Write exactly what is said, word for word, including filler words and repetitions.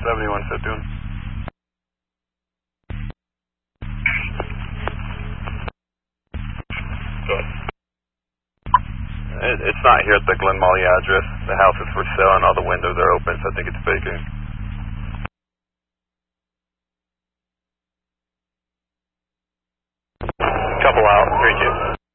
seventy-one fifty-one. It, it's not here at the Glen Molly address. The house is for sale and all the windows are open, so I think it's vacant. Couple out, three two.